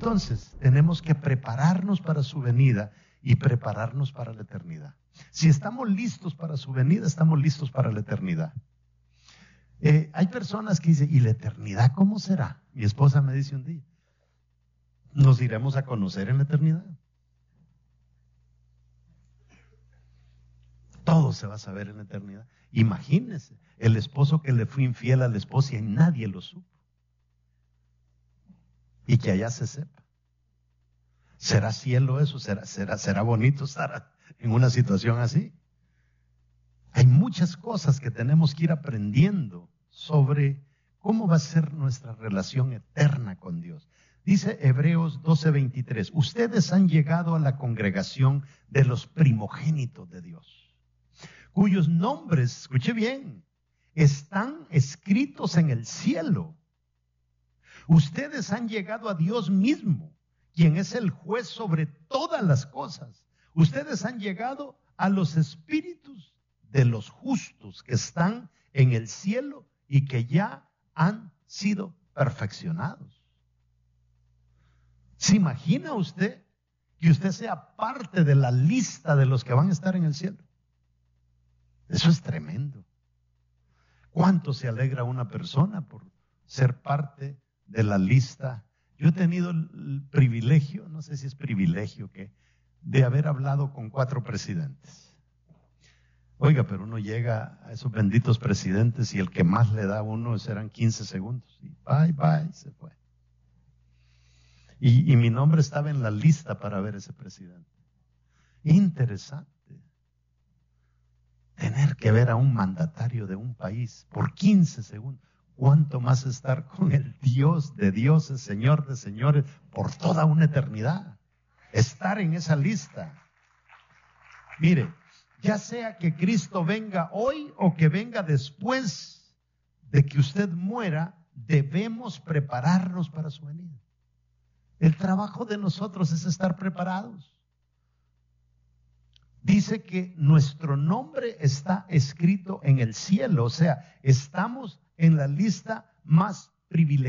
Entonces, tenemos que prepararnos para su venida y prepararnos para la eternidad. Si estamos listos para su venida, estamos listos para la eternidad. Hay personas que dicen, ¿y la eternidad cómo será? Mi esposa me dice un día, ¿nos iremos a conocer en la eternidad? Todo se va a saber en la eternidad. Imagínense, el esposo que le fue infiel a la esposa y nadie lo supo. Y que allá se sepa. ¿Será cielo eso? ¿Será bonito estar en una situación así? Hay muchas cosas que tenemos que ir aprendiendo sobre cómo va a ser nuestra relación eterna con Dios. Dice Hebreos 12:23, ustedes han llegado a la congregación de los primogénitos de Dios, cuyos nombres, escuche bien, están escritos en el cielo. Ustedes han llegado a Dios mismo, quien es el juez sobre todas las cosas. Ustedes han llegado a los espíritus de los justos que están en el cielo y que ya han sido perfeccionados. ¿Se imagina usted que usted sea parte de la lista de los que van a estar en el cielo? Eso es tremendo. ¿Cuánto se alegra una persona por ser parte de la lista? Yo he tenido el privilegio, no sé si es privilegio, de haber hablado con 4 presidentes. Oiga, pero uno llega a esos benditos presidentes y el que más le da a uno eran 15 segundos. Y bye, se fue. Y mi nombre estaba en la lista para ver ese presidente. Interesante. Tener que ver a un mandatario de un país por 15 segundos. ¿Cuánto más estar con el Dios de dioses, Señor de señores, por toda una eternidad? Estar en esa lista. Mire, ya sea que Cristo venga hoy o que venga después de que usted muera, debemos prepararnos para su venida. El trabajo de nosotros es estar preparados. Dice que nuestro nombre está escrito en el cielo, o sea, estamos en la lista más privilegiada.